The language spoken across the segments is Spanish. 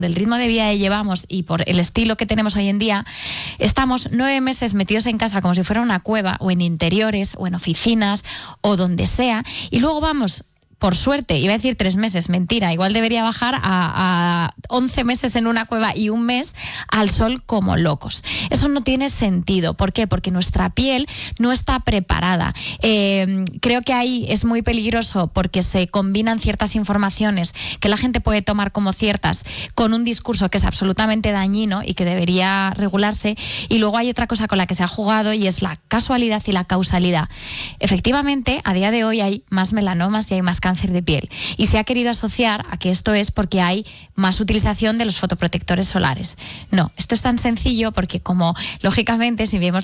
el ritmo de vida que llevamos y por el estilo que tenemos hoy en día, estamos 9 meses metidos en casa como si fuera una cueva, o en interiores, o en oficinas, o donde sea, y luego vamos, por suerte, iba a decir 3 meses, mentira, igual debería bajar a 11 meses en una cueva y 1 mes al sol como locos. Eso no tiene sentido. ¿Por qué? Porque nuestra piel no está preparada. Creo que ahí es muy peligroso porque se combinan ciertas informaciones que la gente puede tomar como ciertas con un discurso que es absolutamente dañino y que debería regularse. Y luego hay otra cosa con la que se ha jugado y es la casualidad y la causalidad. Efectivamente, a día de hoy hay más melanomas y hay más cáncer de piel, y se ha querido asociar a que esto es porque hay más utilización de los fotoprotectores solares. No, esto es tan sencillo porque, como lógicamente, si vemos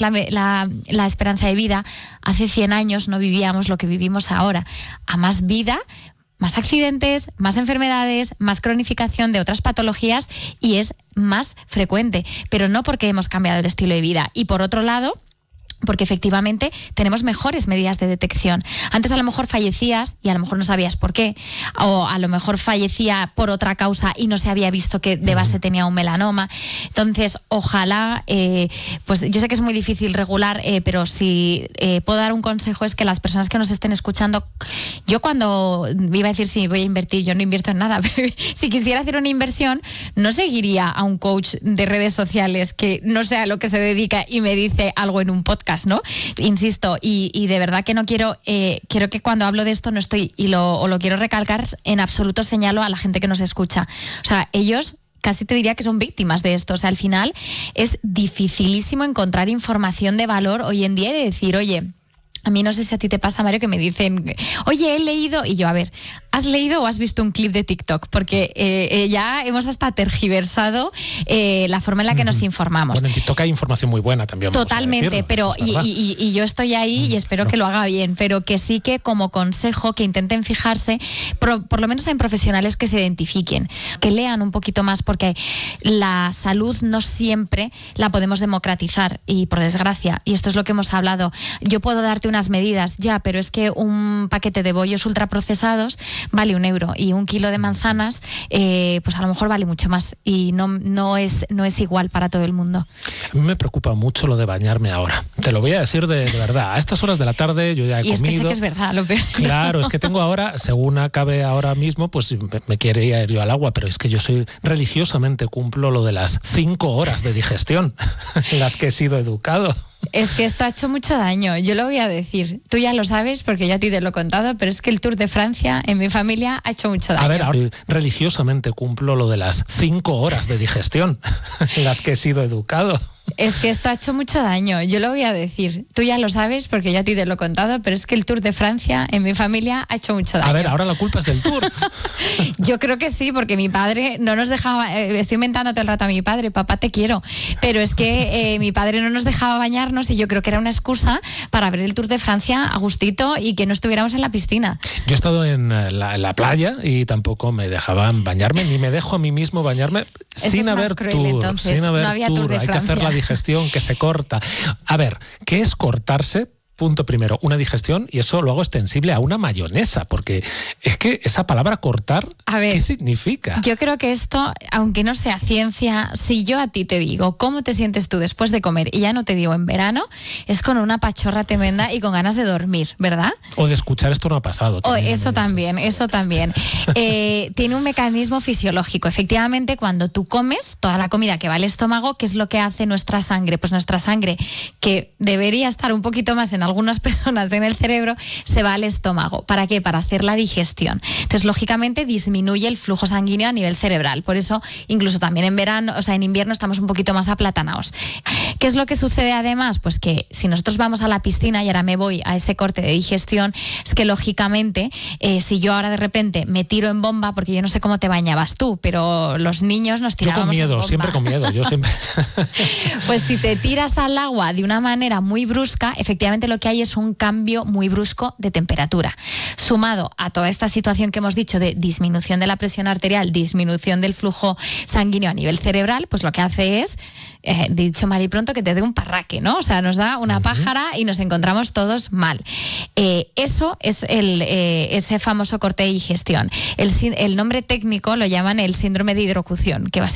la esperanza de vida, hace 100 años no vivíamos lo que vivimos ahora. A más vida, más accidentes, más enfermedades, más cronificación de otras patologías, y es más frecuente, pero no porque hemos cambiado el estilo de vida. Y por otro lado, porque efectivamente tenemos mejores medidas de detección. Antes a lo mejor fallecías y a lo mejor no sabías por qué, o a lo mejor fallecía por otra causa y no se había visto que de base tenía un melanoma. Entonces, ojalá, pues yo sé que es muy difícil regular, pero si puedo dar un consejo es que las personas que nos estén escuchando, yo cuando iba a decir si voy a invertir, yo no invierto en nada, pero si quisiera hacer una inversión, no seguiría a un coach de redes sociales que no sé a lo que se dedica y me dice algo en un podcast, ¿no? Insisto, y de verdad que no quiero que cuando hablo de esto no estoy, y lo quiero recalcar, en absoluto señalo a la gente que nos escucha. O sea, ellos casi te diría que son víctimas de esto. O sea, al final es dificilísimo encontrar información de valor hoy en día y de decir, oye, a mí no sé si a ti te pasa, Mario, que me dicen, oye, he leído, y yo, a ver, ¿has leído o has visto un clip de TikTok? Porque ya hemos hasta tergiversado la forma en la que nos informamos. Bueno, en TikTok hay información muy buena también. Totalmente, pero y yo estoy ahí y espero que lo haga bien, pero que sí que como consejo que intenten fijarse, por lo menos en profesionales que se identifiquen, que lean un poquito más, porque la salud no siempre la podemos democratizar, y por desgracia, y esto es lo que hemos hablado, yo puedo darte unas medidas, ya, pero es que un paquete de bollos ultraprocesados vale €1 y 1 kilo de manzanas pues a lo mejor vale mucho más, y no es igual para todo el mundo. A mí me preocupa mucho lo de bañarme ahora. Te lo voy a decir de verdad. A estas horas de la tarde yo ya he comido. Y es que sé que es verdad, lo peor. Claro, es que tengo ahora, según acabe ahora mismo, pues me quiere ir yo al agua, pero es que yo religiosamente cumplo lo de las 5 horas de digestión en las que he sido educado. Es que esto ha hecho mucho daño, yo lo voy a decir. Tú ya lo sabes porque ya a ti te lo he contado, pero es que el Tour de Francia en mi familia ha hecho mucho daño. A ver, ahora religiosamente cumplo lo de las 5 horas de digestión en las que he sido educado. Es que esto ha hecho mucho daño, yo lo voy a decir. Tú ya lo sabes porque ya a ti te lo he contado, pero es que el Tour de Francia en mi familia ha hecho mucho daño. A ver, ahora la culpa es del Tour. Yo creo que sí, porque mi padre no nos dejaba, estoy inventando todo el rato a mi padre, papá te quiero, pero es que mi padre no nos dejaba bañarnos, y yo creo que era una excusa para ver el Tour de Francia a gustito y que no estuviéramos en la piscina. Yo he estado en la playa y tampoco me dejaban bañarme, ni me dejo a mí mismo bañarme. Eso sin es haber más cruel, tour, entonces, sin haber no había Tour de Hay que Francia. hacer la digestión, que se corta. A ver, ¿qué es cortarse? Punto primero, una digestión, y eso lo hago extensible a una mayonesa, porque es que esa palabra cortar, a ver, ¿qué significa? Yo creo que esto, aunque no sea ciencia, si yo a ti te digo cómo te sientes tú después de comer, y ya no te digo en verano, es con una pachorra tremenda y con ganas de dormir, ¿verdad? O de escuchar esto no ha pasado. Eso también. Tiene un mecanismo fisiológico. Efectivamente, cuando tú comes, toda la comida que va al estómago, ¿qué es lo que hace nuestra sangre? Pues nuestra sangre, que debería estar un poquito más en algunas personas en el cerebro, se va al estómago. ¿Para qué? Para hacer la digestión. Entonces, lógicamente, disminuye el flujo sanguíneo a nivel cerebral. Por eso, incluso también en verano, o sea, en invierno estamos un poquito más aplatanados. ¿Qué es lo que sucede además? Pues que si nosotros vamos a la piscina, y ahora me voy a ese corte de digestión, es que lógicamente, si yo ahora de repente me tiro en bomba, porque yo no sé cómo te bañabas tú, pero los niños nos tirábamos en bomba. Siempre con miedo, yo siempre. Pues si te tiras al agua de una manera muy brusca, efectivamente lo lo que hay es un cambio muy brusco de temperatura. Sumado a toda esta situación que hemos dicho de disminución de la presión arterial, disminución del flujo sanguíneo a nivel cerebral, pues lo que hace es, dicho mal y pronto, que te dé un parraque, ¿no? O sea, nos da una pájara y nos encontramos todos mal. Eso es ese famoso corte de digestión. El nombre técnico lo llaman el síndrome de hidrocución, que